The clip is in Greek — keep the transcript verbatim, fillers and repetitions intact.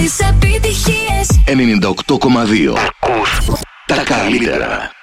τις επιτυχίες. ενενήντα οκτώ κόμμα δύο. Ακούς τα καλύτερα.